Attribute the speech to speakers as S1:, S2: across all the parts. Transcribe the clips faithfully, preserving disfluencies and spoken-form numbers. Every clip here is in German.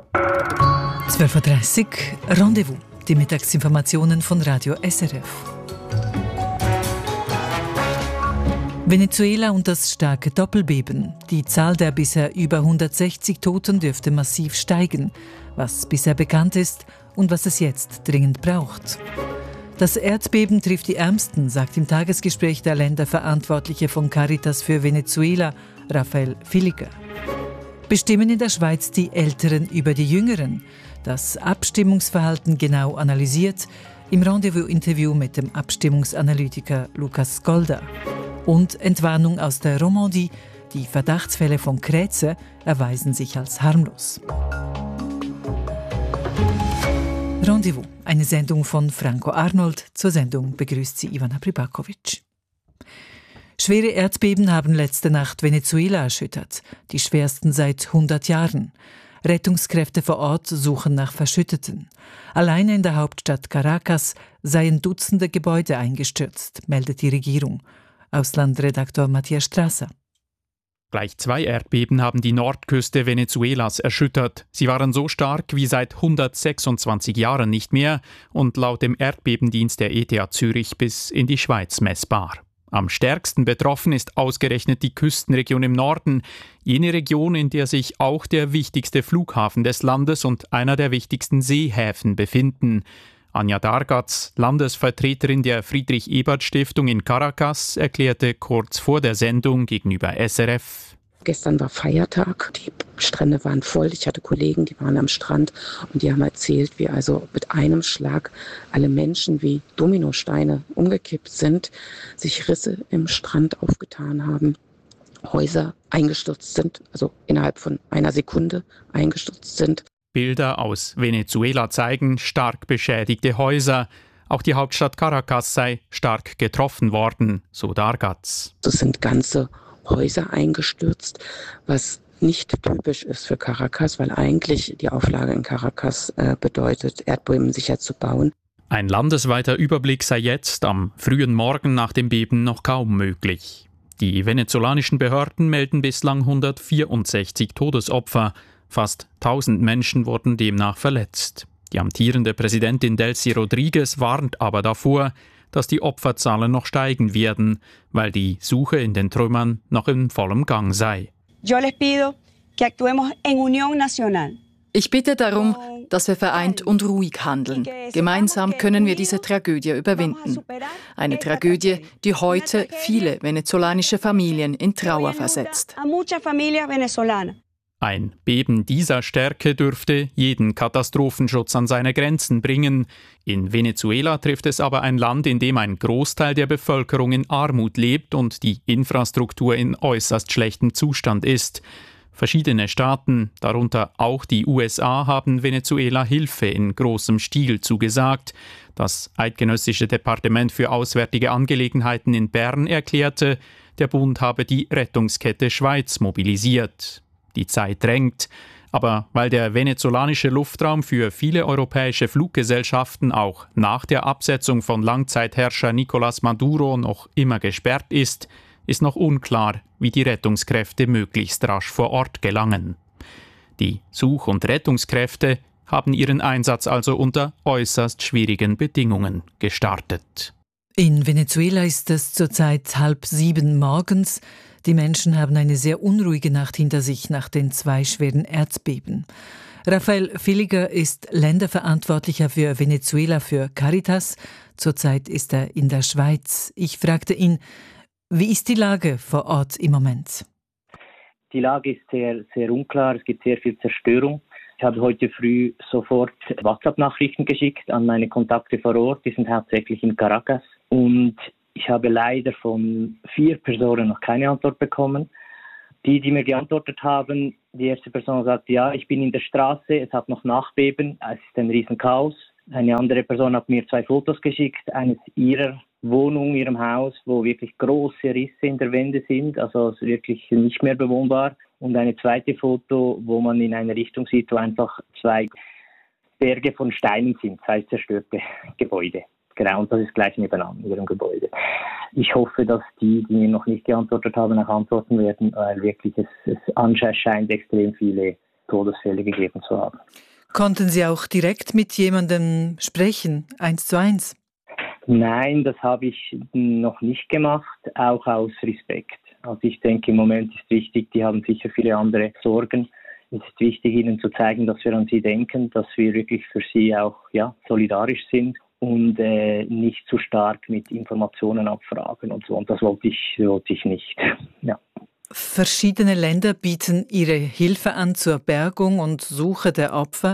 S1: zwölf Uhr dreißig, Rendezvous, die Mittagsinformationen von Radio S R F. Venezuela und das starke Doppelbeben. Die Zahl der bisher über hundertsechzig Toten dürfte massiv steigen, was bisher bekannt ist und was es jetzt dringend braucht. Das Erdbeben trifft die Ärmsten, sagt im Tagesgespräch der Länderverantwortliche von Caritas für Venezuela, Rafael Filiger. Bestimmen in der Schweiz die Älteren über die Jüngeren? Das Abstimmungsverhalten genau analysiert im Rendezvous-Interview mit dem Abstimmungsanalytiker Lukas Golda. Und Entwarnung aus der Romandie, die Verdachtsfälle von Krätze erweisen sich als harmlos. Rendezvous, eine Sendung von Franco Arnold. Zur Sendung begrüßt sie Ivana Pribakovic. Schwere Erdbeben haben letzte Nacht Venezuela erschüttert, die schwersten seit hundert Jahren. Rettungskräfte vor Ort suchen nach Verschütteten. Alleine in der Hauptstadt Caracas seien Dutzende Gebäude eingestürzt, meldet die Regierung. Auslandredaktor Matthias Strasser.
S2: Gleich zwei Erdbeben haben die Nordküste Venezuelas erschüttert. Sie waren so stark wie seit hundertsechsundzwanzig Jahren nicht mehr und laut dem Erdbebendienst der E T H Zürich bis in die Schweiz messbar. Am stärksten betroffen ist ausgerechnet die Küstenregion im Norden, jene Region, in der sich auch der wichtigste Flughafen des Landes und einer der wichtigsten Seehäfen befinden. Anja Dargatz, Landesvertreterin der Friedrich-Ebert-Stiftung in Caracas, erklärte kurz vor der Sendung gegenüber S R F:
S3: Gestern war Feiertag, die Strände waren voll. Ich hatte Kollegen, die waren am Strand und die haben erzählt, wie also mit einem Schlag alle Menschen wie Dominosteine umgekippt sind, sich Risse im Strand aufgetan haben, Häuser eingestürzt sind, also innerhalb von einer Sekunde eingestürzt sind.
S2: Bilder aus Venezuela zeigen stark beschädigte Häuser. Auch die Hauptstadt Caracas sei stark getroffen worden, so Dargatz.
S3: Es sind ganze Häuser eingestürzt, was nicht typisch ist für Caracas, weil eigentlich die Auflage in Caracas äh, bedeutet, Erdbeben sicher zu bauen.
S2: Ein landesweiter Überblick sei jetzt am frühen Morgen nach dem Beben noch kaum möglich. Die venezolanischen Behörden melden bislang hundertvierundsechzig Todesopfer. Fast tausend Menschen wurden demnach verletzt. Die amtierende Präsidentin Delcy Rodriguez warnt aber davor, dass die Opferzahlen noch steigen werden, weil die Suche in den Trümmern noch in vollem Gang sei.
S4: Ich bitte darum, dass wir vereint und ruhig handeln. Gemeinsam können wir diese Tragödie überwinden. Eine Tragödie, die heute viele venezolanische Familien in Trauer versetzt.
S2: Ein Beben dieser Stärke dürfte jeden Katastrophenschutz an seine Grenzen bringen. In Venezuela trifft es aber ein Land, in dem ein Großteil der Bevölkerung in Armut lebt und die Infrastruktur in äußerst schlechtem Zustand ist. Verschiedene Staaten, darunter auch die U S A, haben Venezuela Hilfe in großem Stil zugesagt. Das Eidgenössische Departement für Auswärtige Angelegenheiten in Bern erklärte, der Bund habe die Rettungskette Schweiz mobilisiert. Die Zeit drängt, aber weil der venezolanische Luftraum für viele europäische Fluggesellschaften auch nach der Absetzung von Langzeitherrscher Nicolás Maduro noch immer gesperrt ist, ist noch unklar, wie die Rettungskräfte möglichst rasch vor Ort gelangen. Die Such- und Rettungskräfte haben ihren Einsatz also unter äußerst schwierigen Bedingungen gestartet.
S1: In Venezuela ist es zurzeit halb sieben morgens. Die Menschen haben eine sehr unruhige Nacht hinter sich nach den zwei schweren Erdbeben. Rafael Filiger ist Länderverantwortlicher für Venezuela für Caritas. Zurzeit ist er in der Schweiz. Ich fragte ihn, wie ist die Lage vor Ort im Moment?
S5: Die Lage ist sehr, sehr unklar. Es gibt sehr viel Zerstörung. Ich habe heute früh sofort WhatsApp-Nachrichten geschickt an meine Kontakte vor Ort. Die sind hauptsächlich in Caracas. Und ich habe leider von vier Personen noch keine Antwort bekommen. Die, die mir geantwortet haben, die erste Person sagt, ja, ich bin in der Straße, es hat noch Nachbeben, es ist ein Riesenchaos. Eine andere Person hat mir zwei Fotos geschickt, eines ihrer Wohnung, ihrem Haus, wo wirklich große Risse in der Wände sind, also wirklich nicht mehr bewohnbar. Und eine zweite Foto, wo man in eine Richtung sieht, wo einfach zwei Berge von Steinen sind, zwei zerstörte Gebäude. Genau, und das ist gleich nebenan in ihrem Gebäude. Ich hoffe, dass die, die mir noch nicht geantwortet haben, auch antworten werden, weil wirklich es, es anscheinend extrem viele Todesfälle gegeben zu haben.
S1: Konnten Sie auch direkt mit jemandem sprechen, eins zu eins?
S5: Nein, das habe ich noch nicht gemacht, auch aus Respekt. Also ich denke, im Moment ist wichtig, die haben sicher viele andere Sorgen. Es ist wichtig, ihnen zu zeigen, dass wir an sie denken, dass wir wirklich für sie auch ja, solidarisch sind und äh, nicht zu stark mit Informationen abfragen und so. Und das wollte ich, wollte ich nicht. Ja.
S1: Verschiedene Länder bieten ihre Hilfe an zur Bergung und Suche der Opfer.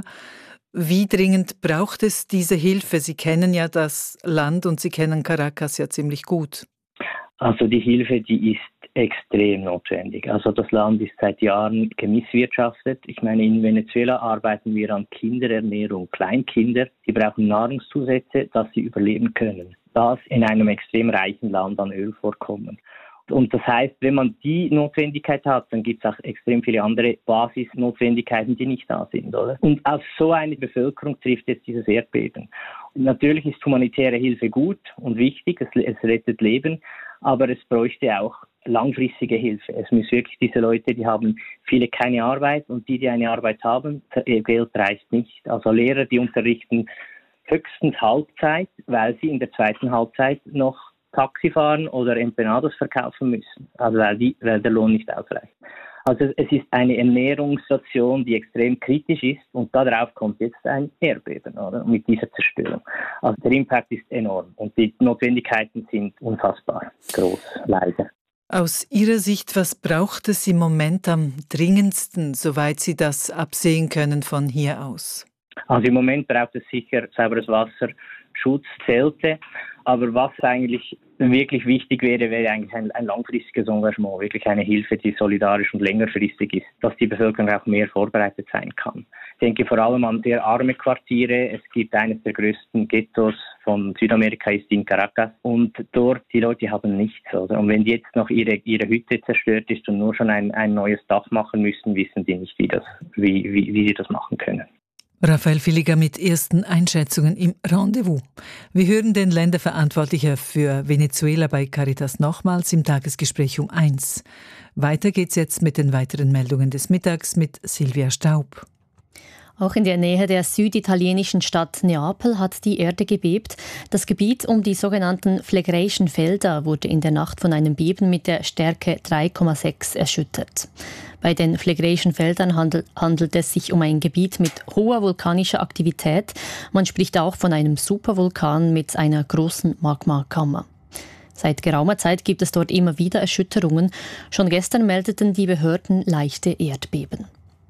S1: Wie dringend braucht es diese Hilfe? Sie kennen ja das Land und Sie kennen Caracas ja ziemlich gut.
S5: Also die Hilfe, die ist extrem notwendig. Also das Land ist seit Jahren gemisswirtschaftet. Ich meine, in Venezuela arbeiten wir an Kinderernährung. Kleinkinder, die brauchen Nahrungszusätze, dass sie überleben können. Das in einem extrem reichen Land an Ölvorkommen. Und das heißt, wenn man die Notwendigkeit hat, dann gibt es auch extrem viele andere Basisnotwendigkeiten, die nicht da sind, oder? Und auf so eine Bevölkerung trifft jetzt dieses Erdbeben. Und natürlich ist humanitäre Hilfe gut und wichtig, es, es rettet Leben, aber es bräuchte auch langfristige Hilfe. Es müssen wirklich diese Leute, die haben viele keine Arbeit und die, die eine Arbeit haben, ihr Geld reicht nicht. Also Lehrer, die unterrichten höchstens Halbzeit, weil sie in der zweiten Halbzeit noch Taxi fahren oder Empanadas verkaufen müssen, also weil, die, weil der Lohn nicht ausreicht. Also es ist eine Ernährungssituation, die extrem kritisch ist und darauf kommt jetzt ein Erdbeben, oder? Mit dieser Zerstörung. Also der Impact ist enorm und die Notwendigkeiten sind unfassbar groß, leider.
S1: Aus Ihrer Sicht, was braucht es im Moment am dringendsten, soweit Sie das absehen können von hier aus?
S5: Also im Moment braucht es sicher sauberes Wasser, Schutz, Zelte. Aber was eigentlich wirklich wichtig wäre, wäre eigentlich ein, ein langfristiges Engagement, wirklich eine Hilfe, die solidarisch und längerfristig ist, dass die Bevölkerung auch mehr vorbereitet sein kann. Ich denke vor allem an sehr arme Quartiere. Es gibt eines der größten Ghettos von Südamerika, ist in Caracas. Und dort, die Leute haben nichts. Oder? Und wenn jetzt noch ihre, ihre Hütte zerstört ist und nur schon ein, ein neues Dach machen müssen, wissen die nicht, wie, das, wie, wie, wie sie das machen können.
S1: Raphael Villiger mit ersten Einschätzungen im Rendezvous. Wir hören den Länderverantwortlicher für Venezuela bei Caritas nochmals im Tagesgespräch um eins. Weiter geht's jetzt mit den weiteren Meldungen des Mittags mit Silvia Staub.
S6: Auch in der Nähe der süditalienischen Stadt Neapel hat die Erde gebebt. Das Gebiet um die sogenannten Phlegräischen Felder wurde in der Nacht von einem Beben mit der Stärke drei Komma sechs erschüttert. Bei den Phlegräischen Feldern handelt, handelt es sich um ein Gebiet mit hoher vulkanischer Aktivität. Man spricht auch von einem Supervulkan mit einer großen Magmakammer. Seit geraumer Zeit gibt es dort immer wieder Erschütterungen. Schon gestern meldeten die Behörden leichte Erdbeben.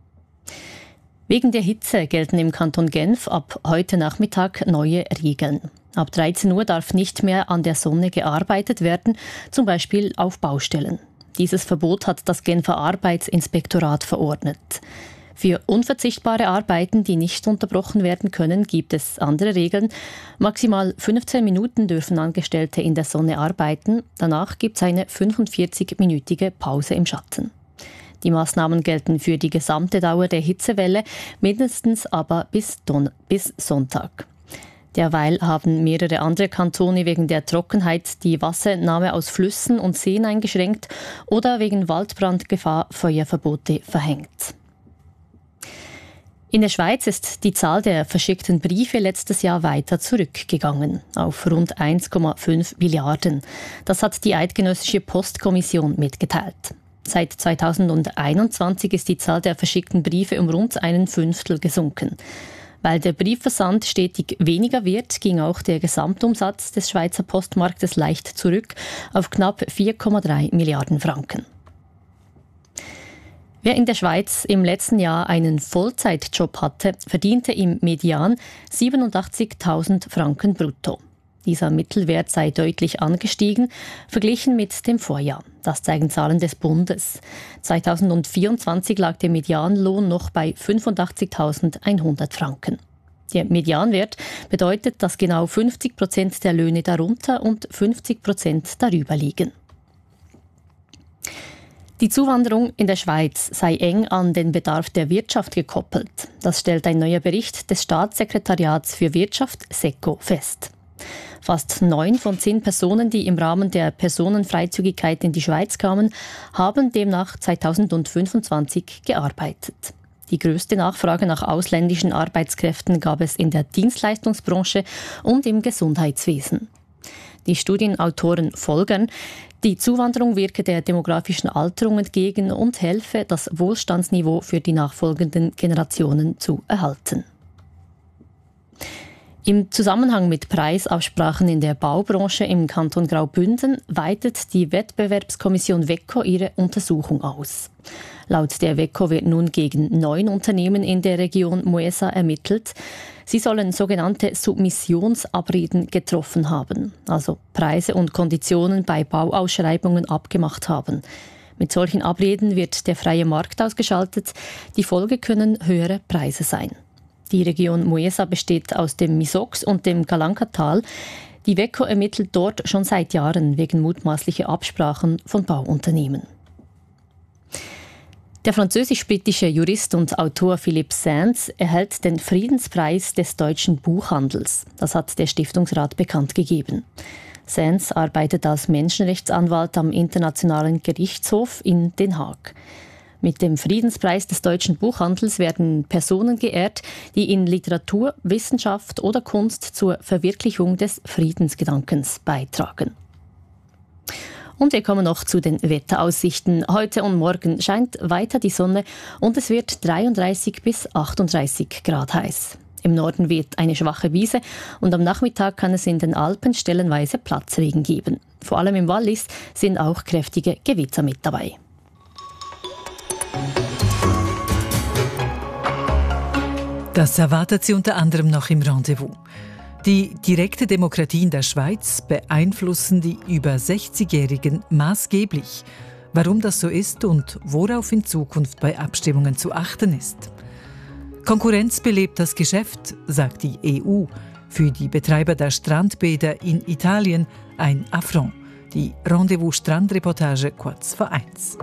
S6: Wegen der Hitze gelten im Kanton Genf ab heute Nachmittag neue Regeln. Ab dreizehn Uhr darf nicht mehr an der Sonne gearbeitet werden, zum Beispiel auf Baustellen. Dieses Verbot hat das Genfer Arbeitsinspektorat verordnet. Für unverzichtbare Arbeiten, die nicht unterbrochen werden können, gibt es andere Regeln. Maximal fünfzehn Minuten dürfen Angestellte in der Sonne arbeiten. Danach gibt es eine fünfundvierzig-minütige Pause im Schatten. Die Maßnahmen gelten für die gesamte Dauer der Hitzewelle, mindestens aber bis, Don- bis Sonntag. Derweil haben mehrere andere Kantone wegen der Trockenheit die Wasserentnahme aus Flüssen und Seen eingeschränkt oder wegen Waldbrandgefahr Feuerverbote verhängt. In der Schweiz ist die Zahl der verschickten Briefe letztes Jahr weiter zurückgegangen, auf rund eins Komma fünf Milliarden. Das hat die Eidgenössische Postkommission mitgeteilt. Seit zweitausendeinundzwanzig ist die Zahl der verschickten Briefe um rund einen Fünftel gesunken. Weil der Briefversand stetig weniger wird, ging auch der Gesamtumsatz des Schweizer Postmarktes leicht zurück auf knapp vier Komma drei Milliarden Franken. Wer in der Schweiz im letzten Jahr einen Vollzeitjob hatte, verdiente im Median siebenundachtzigtausend Franken brutto. Dieser Mittelwert sei deutlich angestiegen, verglichen mit dem Vorjahr. Das zeigen Zahlen des Bundes. zweitausendvierundzwanzig lag der Medianlohn noch bei fünfundachtzigtausendeinhundert Franken. Der Medianwert bedeutet, dass genau fünfzig Prozent der Löhne darunter und fünfzig Prozent darüber liegen. Die Zuwanderung in der Schweiz sei eng an den Bedarf der Wirtschaft gekoppelt. Das stellt ein neuer Bericht des Staatssekretariats für Wirtschaft SECO fest. Fast neun von zehn Personen, die im Rahmen der Personenfreizügigkeit in die Schweiz kamen, haben demnach zweitausendfünfundzwanzig gearbeitet. Die größte Nachfrage nach ausländischen Arbeitskräften gab es in der Dienstleistungsbranche und im Gesundheitswesen. Die Studienautoren folgern, die Zuwanderung wirke der demografischen Alterung entgegen und helfe, das Wohlstandsniveau für die nachfolgenden Generationen zu erhalten. Im Zusammenhang mit Preisabsprachen in der Baubranche im Kanton Graubünden weitet die Wettbewerbskommission WECO ihre Untersuchung aus. Laut der WECO wird nun gegen neun Unternehmen in der Region Moesa ermittelt. Sie sollen sogenannte Submissionsabreden getroffen haben, also Preise und Konditionen bei Bauausschreibungen abgemacht haben. Mit solchen Abreden wird der freie Markt ausgeschaltet. Die Folge können höhere Preise sein. Die Region Moesa besteht aus dem Misox und dem Galankatal. Die WECO ermittelt dort schon seit Jahren wegen mutmaßlicher Absprachen von Bauunternehmen. Der französisch-britische Jurist und Autor Philippe Sands erhält den Friedenspreis des deutschen Buchhandels. Das hat der Stiftungsrat bekannt gegeben. Sands arbeitet als Menschenrechtsanwalt am Internationalen Gerichtshof in Den Haag. Mit dem Friedenspreis des deutschen Buchhandels werden Personen geehrt, die in Literatur, Wissenschaft oder Kunst zur Verwirklichung des Friedensgedankens beitragen. Und wir kommen noch zu den Wetteraussichten. Heute und morgen scheint weiter die Sonne und es wird dreiunddreißig bis achtunddreißig Grad heiß. Im Norden weht eine schwache Wiese und am Nachmittag kann es in den Alpen stellenweise Platzregen geben. Vor allem im Wallis sind auch kräftige Gewitter mit dabei.
S1: Das erwartet Sie unter anderem noch im Rendezvous. Die direkte Demokratie in der Schweiz beeinflussen die über sechzigjährigen maßgeblich. Warum das so ist und worauf in Zukunft bei Abstimmungen zu achten ist. Konkurrenz belebt das Geschäft, sagt die E U. Für die Betreiber der Strandbäder in Italien ein Affront. Die Rendezvous-Strandreportage kurz vor eins.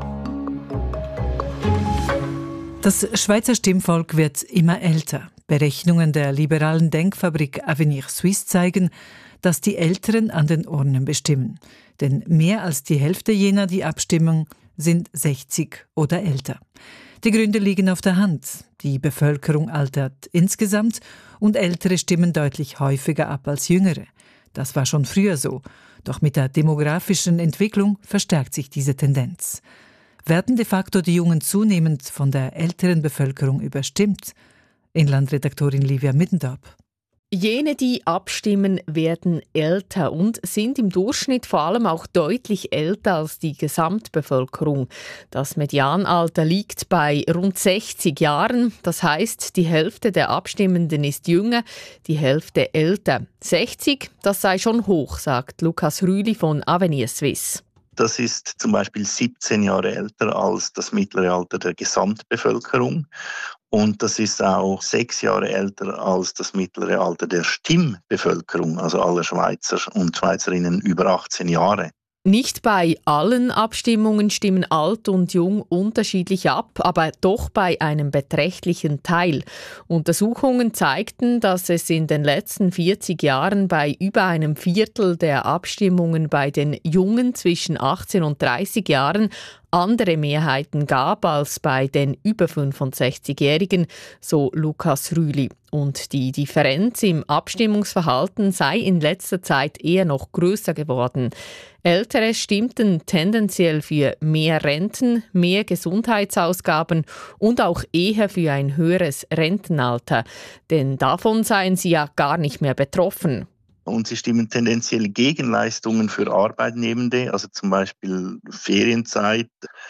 S1: Das Schweizer Stimmvolk wird immer älter. Berechnungen der liberalen Denkfabrik Avenir Suisse zeigen, dass die Älteren an den Urnen bestimmen. Denn mehr als die Hälfte jener, die abstimmen, sind sechzig oder älter. Die Gründe liegen auf der Hand. Die Bevölkerung altert insgesamt und Ältere stimmen deutlich häufiger ab als Jüngere. Das war schon früher so. Doch mit der demografischen Entwicklung verstärkt sich diese Tendenz. Werden de facto die Jungen zunehmend von der älteren Bevölkerung überstimmt? Inlandredaktorin Livia Middendorp.
S7: Jene, die abstimmen, werden älter und sind im Durchschnitt vor allem auch deutlich älter als die Gesamtbevölkerung. Das Medianalter liegt bei rund sechzig Jahren. Das heißt, die Hälfte der Abstimmenden ist jünger, die Hälfte älter. sechzig, das sei schon hoch, sagt Lukas Rüli von Avenir Suisse.
S8: Das ist zum Beispiel siebzehn Jahre älter als das mittlere Alter der Gesamtbevölkerung. Und das ist auch sechs Jahre älter als das mittlere Alter der Stimmbevölkerung, also aller Schweizer und Schweizerinnen über achtzehn Jahre.
S7: Nicht bei allen Abstimmungen stimmen alt und jung unterschiedlich ab, aber doch bei einem beträchtlichen Teil. Untersuchungen zeigten, dass es in den letzten vierzig Jahren bei über einem Viertel der Abstimmungen bei den Jungen zwischen achtzehn und dreißig Jahren andere Mehrheiten gab als bei den über fünfundsechzigjährigen, so Lukas Rüli. Und die Differenz im Abstimmungsverhalten sei in letzter Zeit eher noch größer geworden. Ältere stimmten tendenziell für mehr Renten, mehr Gesundheitsausgaben und auch eher für ein höheres Rentenalter. Denn davon seien sie ja gar nicht mehr betroffen.
S8: Und sie stimmen tendenziell gegen Leistungen für Arbeitnehmende, also zum Beispiel Ferienzeit,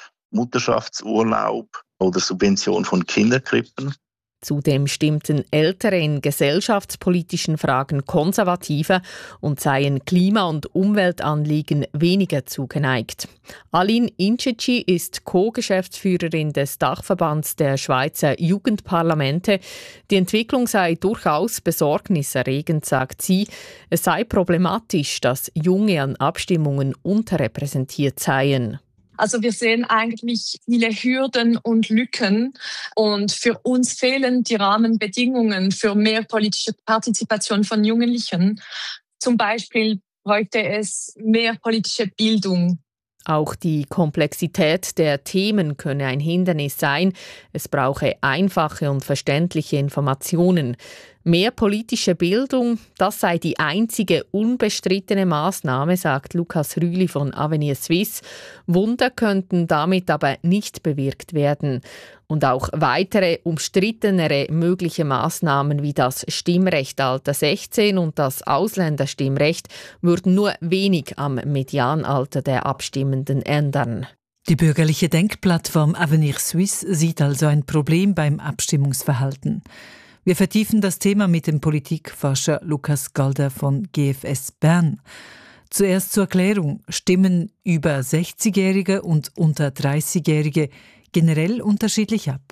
S8: Mutterschaftsurlaub oder Subvention von Kinderkrippen.
S7: Zudem stimmten Ältere in gesellschaftspolitischen Fragen konservativer und seien Klima- und Umweltanliegen weniger zugeneigt. Aline Inceci ist Co-Geschäftsführerin des Dachverbands der Schweizer Jugendparlamente. Die Entwicklung sei durchaus besorgniserregend, sagt sie. Es sei problematisch, dass Junge an Abstimmungen unterrepräsentiert seien.
S9: Also wir sehen eigentlich viele Hürden und Lücken und für uns fehlen die Rahmenbedingungen für mehr politische Partizipation von Jugendlichen. Zum Beispiel bräuchte es mehr politische Bildung.
S7: Auch die Komplexität der Themen könne ein Hindernis sein. Es brauche einfache und verständliche Informationen. Mehr politische Bildung, das sei die einzige unbestrittene Maßnahme, sagt Lukas Rühli von Avenir Suisse. Wunder könnten damit aber nicht bewirkt werden. Und auch weitere umstrittenere mögliche Maßnahmen wie das Stimmrecht Alter sechzehn und das Ausländerstimmrecht würden nur wenig am Medianalter der Abstimmenden ändern.
S1: Die bürgerliche Denkplattform Avenir Suisse sieht also ein Problem beim Abstimmungsverhalten. Wir vertiefen das Thema mit dem Politikforscher Lukas Golder von G F S Bern. Zuerst zur Erklärung: Stimmen über sechzigjährige und unter dreißigjährige generell unterschiedlich ab?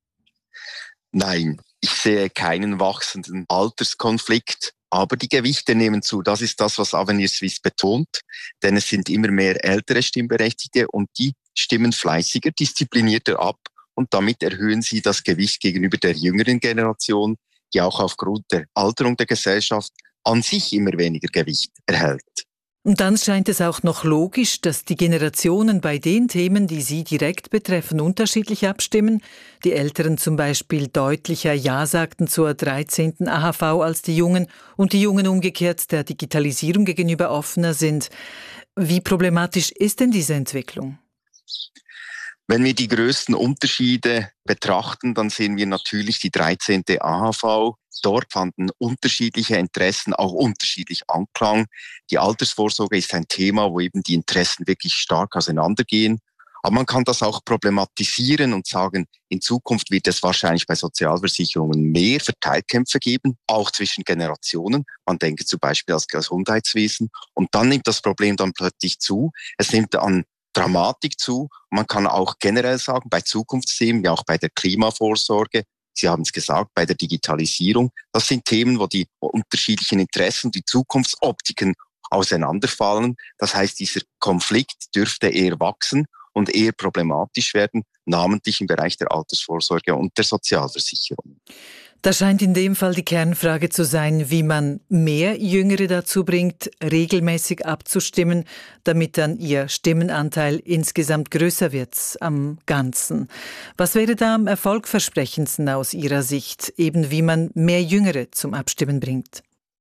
S10: Nein, ich sehe keinen wachsenden Alterskonflikt, aber die Gewichte nehmen zu. Das ist das, was Avenir Suisse betont, denn es sind immer mehr ältere Stimmberechtigte und die stimmen fleißiger, disziplinierter ab. Und damit erhöhen sie das Gewicht gegenüber der jüngeren Generation, die auch aufgrund der Alterung der Gesellschaft an sich immer weniger Gewicht erhält.
S1: Und dann scheint es auch noch logisch, dass die Generationen bei den Themen, die sie direkt betreffen, unterschiedlich abstimmen. Die Älteren zum Beispiel deutlicher Ja sagten zur dreizehnten A H V als die Jungen und die Jungen umgekehrt der Digitalisierung gegenüber offener sind. Wie problematisch ist denn diese Entwicklung?
S10: Wenn wir die größten Unterschiede betrachten, dann sehen wir natürlich die dreizehnte A H V. Dort fanden unterschiedliche Interessen auch unterschiedlich Anklang. Die Altersvorsorge ist ein Thema, wo eben die Interessen wirklich stark auseinandergehen. Aber man kann das auch problematisieren und sagen, in Zukunft wird es wahrscheinlich bei Sozialversicherungen mehr Verteilkämpfe geben, auch zwischen Generationen. Man denke zum Beispiel ans Gesundheitswesen. Und dann nimmt das Problem dann plötzlich zu. Es nimmt an Dramatik zu. Man kann auch generell sagen, bei Zukunftsthemen, wie auch bei der Klimavorsorge, Sie haben es gesagt, bei der Digitalisierung, das sind Themen, wo die unterschiedlichen Interessen, die Zukunftsoptiken auseinanderfallen. Das heißt, dieser Konflikt dürfte eher wachsen und eher problematisch werden, namentlich im Bereich der Altersvorsorge und der Sozialversicherung.
S1: Da scheint in dem Fall die Kernfrage zu sein, wie man mehr Jüngere dazu bringt, regelmäßig abzustimmen, damit dann ihr Stimmenanteil insgesamt größer wird am Ganzen. Was wäre da am erfolgversprechendsten aus Ihrer Sicht, eben wie man mehr Jüngere zum Abstimmen bringt?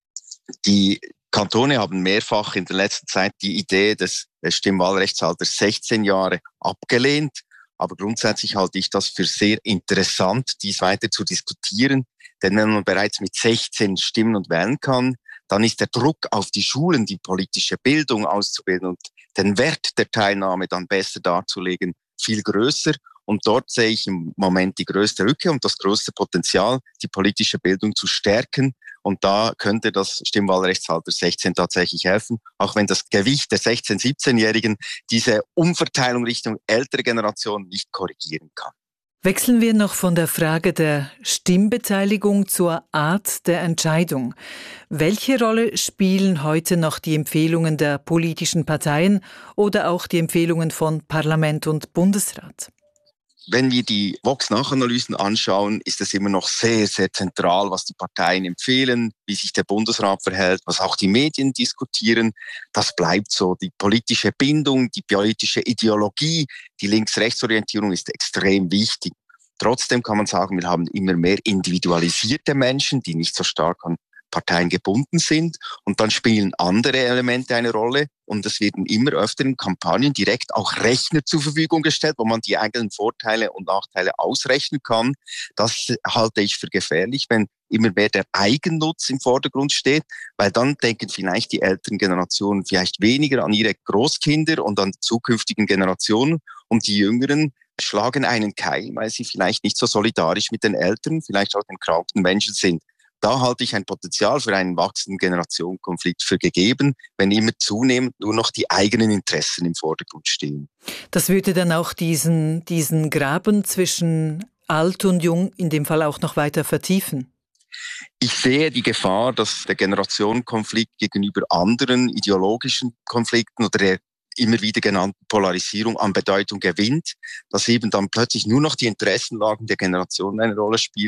S10: Die Kantone haben mehrfach in der letzten Zeit die Idee des Stimmwahlrechtsalters sechzehn Jahre abgelehnt. Aber grundsätzlich halte ich das für sehr interessant, dies weiter zu diskutieren. Denn wenn man bereits mit sechzehn stimmen und wählen kann, dann ist der Druck auf die Schulen, die politische Bildung auszubilden und den Wert der Teilnahme dann besser darzulegen, viel größer. Und dort sehe ich im Moment die größte Lücke und das größte Potenzial, die politische Bildung zu stärken. Und da könnte das Stimmwahlrechtsalter sechzehn tatsächlich helfen, auch wenn das Gewicht der sechzehn-, siebzehnjährigen diese Umverteilung Richtung ältere Generation nicht korrigieren kann.
S1: Wechseln wir noch von der Frage der Stimmbeteiligung zur Art der Entscheidung. Welche Rolle spielen heute noch die Empfehlungen der politischen Parteien oder auch die Empfehlungen von Parlament und Bundesrat?
S10: Wenn wir die Vox-Nachanalysen anschauen, ist es immer noch sehr, sehr zentral, was die Parteien empfehlen, wie sich der Bundesrat verhält, was auch die Medien diskutieren. Das bleibt so. Die politische Bindung, die politische Ideologie, die Links-Rechts-Orientierung ist extrem wichtig. Trotzdem kann man sagen, wir haben immer mehr individualisierte Menschen, die nicht so stark an Parteien gebunden sind. Und dann spielen andere Elemente eine Rolle. Und es werden immer öfter in Kampagnen direkt auch Rechner zur Verfügung gestellt, wo man die eigenen Vorteile und Nachteile ausrechnen kann. Das halte ich für gefährlich, wenn immer mehr der Eigennutz im Vordergrund steht, weil dann denken vielleicht die älteren Generationen vielleicht weniger an ihre Großkinder und an die zukünftigen Generationen und die Jüngeren schlagen einen Keil, weil sie vielleicht nicht so solidarisch mit den Älteren, vielleicht auch den kranken Menschen sind. Da halte ich ein Potenzial für einen wachsenden Generationenkonflikt für gegeben, wenn immer zunehmend nur noch die eigenen Interessen im Vordergrund stehen.
S1: Das würde dann auch diesen, diesen Graben zwischen alt und jung in dem Fall auch noch weiter vertiefen?
S10: Ich sehe die Gefahr, dass der Generationenkonflikt gegenüber anderen ideologischen Konflikten oder der immer wieder genannten Polarisierung an Bedeutung gewinnt, dass eben dann plötzlich nur noch die Interessenlagen der Generationen eine Rolle spielen.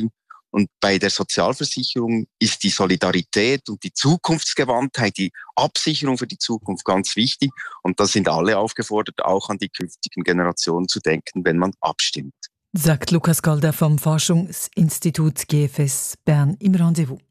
S10: Und bei der Sozialversicherung ist die Solidarität und die Zukunftsgewandtheit, die Absicherung für die Zukunft ganz wichtig. Und da sind alle aufgefordert, auch an die künftigen Generationen zu denken, wenn man abstimmt.
S1: Sagt Lukas Galder vom Forschungsinstitut G F S Bern im Rendezvous.